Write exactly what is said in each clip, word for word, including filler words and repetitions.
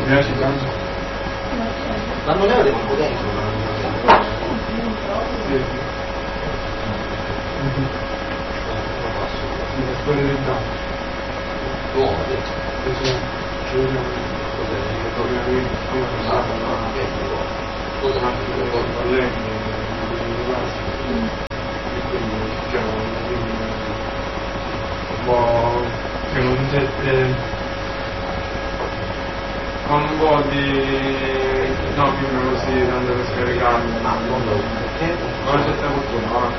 piace tanto? Ma non è un po' dentro, ma non sì. La storia del dato. nuova, adesso. Cos'è? Cosa non lei e quindi diciamo un po' che non c'è con un po' di no più così tanto per scaricarmi ma non lo perché non c'è stato qualcuno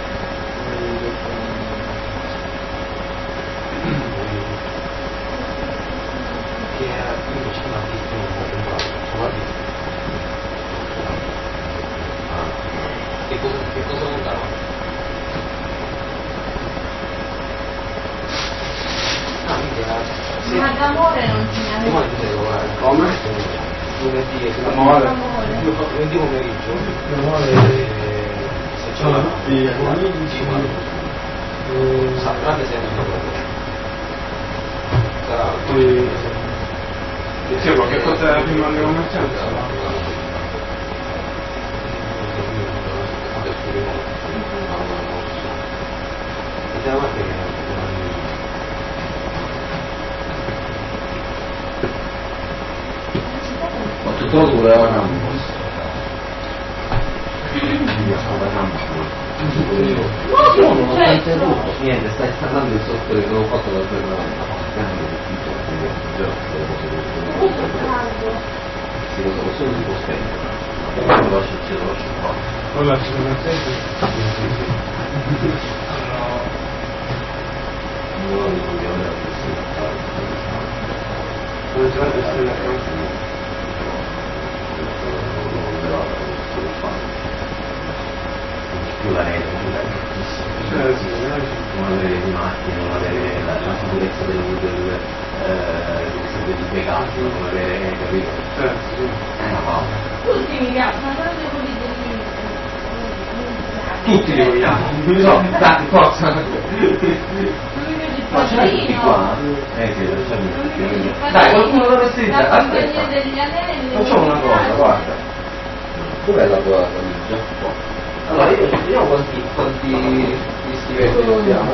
che era qui vicino a Cristo un po' comprato guardi che cosa che cosa montava? ah mica ma d'amore non ce n'è come ti devo lavorare? come? lunedì e Amore. lunedì pomeriggio Amore. se c'è Sono una tutti amici saprate sempre sarà poi dicevo che cosa è la prima commerciale? ma tutto lo voleva campus io sono da campus nonostante tutto niente stai installando il software che avevo fatto da aggiornamento sì lo so solo si può spendere ma lo lascio ce lo lascio qua lo lascio per sempre? non lo voglio avere non c'è la tessera più la rete, più la rete. Non avere le macchine, non avere la, la sicurezza del, del, eh, del backup, non avere, capito? certo, sì. È una pausa. tutti mi piacciono proprio quelli dell'Inter Tutti li vogliamo, non so, dai, forza. non mi piace il Ma ce l'hai tutti padrino qua? Eh sì, non mi piace il lasciami. padrino Dai, qualcuno lo vestita, la compagnia aspetta. degli anelli Facciamo una cosa, guarda. Dov'è la tua valigia? Allora, io vediamo quanti, quanti gli stipendi abbiamo.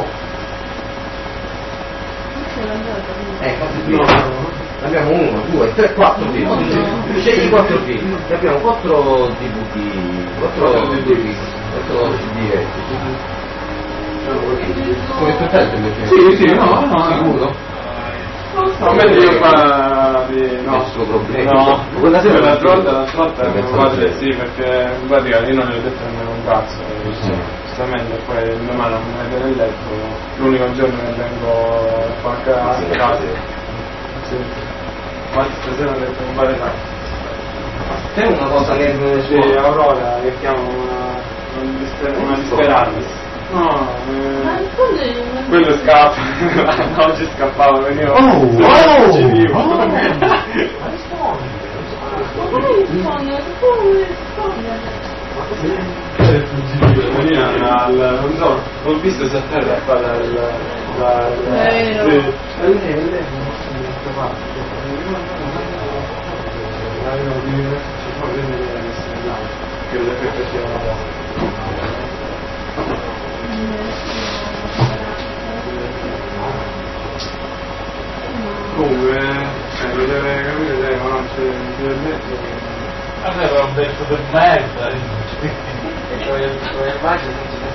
Eh, quanti film? Ne abbiamo uno, due, tre, quattro film. Scegli quattro film. Ne abbiamo quattro D V D, quattro D V D, quattro C D vecchi. Come spettacolo invece? Sì, sì, no, no, sicuro? No, meglio io qua di... no, Nessuno problema. no, Quella sera l'altra volta, l'altra volta Perché mio padre sì. sì, perché in pratica io non gli ho detto nemmeno un cazzo, giustamente poi domani non mi mette nel letto, l'unico giorno che vengo a fare a casa, sì. Ma stasera ho detto un padre tanto. C'è una cosa che non Sì, Aurora, che chiamo una, una, disper- una disperata. No, ma eh, in fondo è una- quello scappa, oggi scappava, veniva. Oh, wow! Uccidivo. Oh. ma come risponde? come risponde? Eh, fuggitivo, veniva al, non so, l'ho visto se a terra qua dal, dal, Vero. sì. E lei, e lei non si è scappato. Aveva di ci fa vedere essere là, che l'effetto sia una volta. Comunque, eh, mi deve capire lei, ma non c'è il mezzo che... Aveva un pezzo per merda. E poi il immagine non ci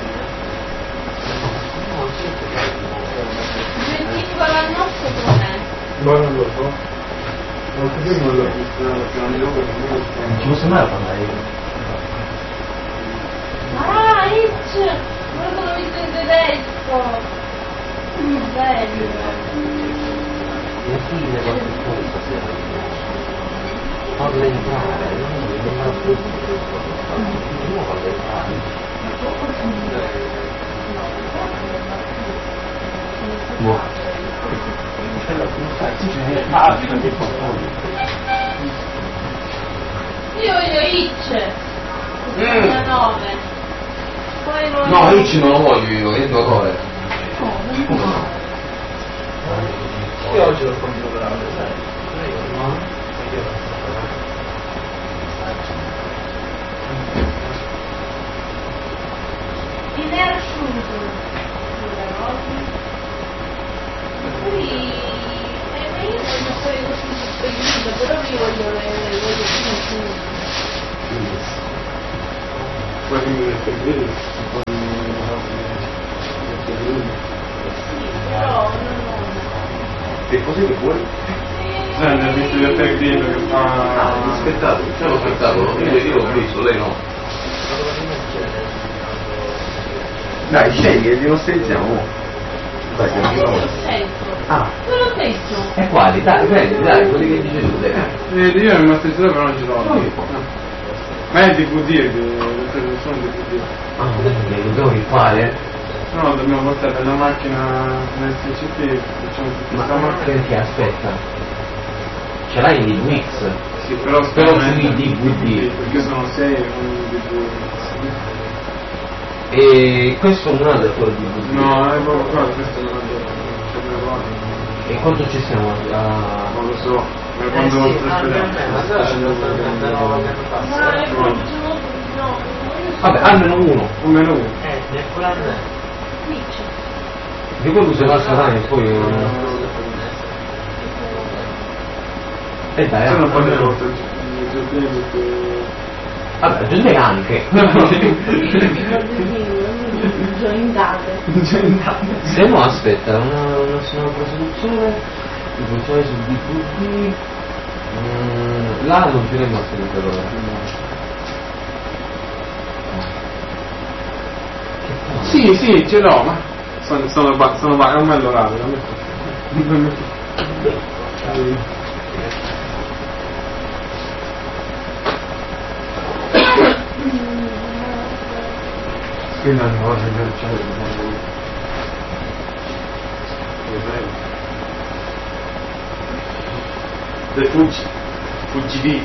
ventiquattro all'annotte com'è? Ma non lo so. Non so più non l'ho visto, no, perché non devo vedere. Non ci posso mai parlare io. Ah, Hitch! Quello che l'ho visto in tedesco! Mm, bello! Mia figlia qualche cosa stasera. Farla entrare, non la più. Non farla entrare. Boh. Io voglio Hitch! nove. Poi non... No, io ci non lo voglio io, è il dottore. No, no. Io oggi l'ho controllato, sai? il nero asciutto e poi eh, ma io voglio fare così spegnuto, però io voglio le voglio più poi mi mette il video sì, però non Che cos'è che vuoi? senti, ho visto il pellegrino che fa Ah, lo spettacolo, c'è lo spettacolo, io io l'ho visto, lei no. Dai, scegli e glielo stenziamo. Dai, che io non lo sento, Ah, quello stesso. e quali? Dai, prendi, dai, quelli che dice tu, dai. eh, io nel masterizzato però non ce l'ho no. Ma è D V D, non sono D V D. Ah, quindi dobbiamo rifare? No, dobbiamo portare la macchina nel T C P, facciamo tutta questa Ma macchina. perché aspetta? Ce l'hai in D V X? Sì, però Però specialmente sui D V D. perché sono sei un D V D. E questo non ha del tuo D V D? No, è proprio qua, questo non c'è una cosa. E quanto ci siamo a... Non lo so, ma Eh quando sì, sto ma aspettando. ma allora ce lo stanno andando che Ma è passa. proprio no, io Vabbè, almeno uno. Un menù. Eh, nel plan qui c'è. Di quello se va a e poi... E dai, Se non poi le almeno... volte i giardini perché... Vabbè, aggiunge anche. Se no, aspetta, una, una, una prosecuzione, il funzione sul D V D, mm, là non c'è rimasto di per ora. Sì, sì, ce l'ho, ma... Sono, sono, ba- sono ba- è un bello orario, non mi- non mi- Quindi non voglio cercare di De Fuggi, Fuggi B.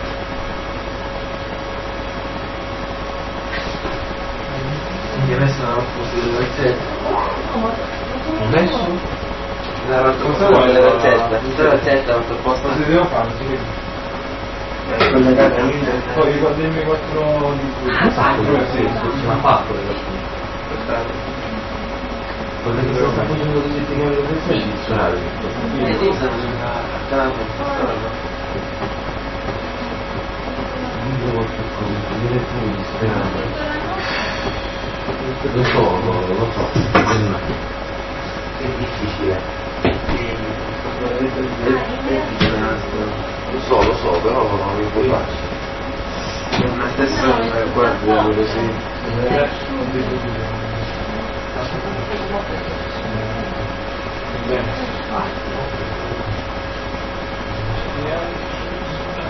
quindi adesso non ho posto le ricette. Ho messo? La rotto Cosa posto vuoi? le ricette, tutta la ricetta rotto posto. Cosa devo fare? Sì. Collegata a internet. Poi ricordarmi quattro di cui. Ah, fatto, sì, ce l'ha fatto le persone. Quelle che sono facendo così piccole le persone di dizionari. E lì sono una canale storia. Lo so, lo, lo so, È difficile. lo so, lo so, però non mi puoi fare. È una stessa guardia così. Bene.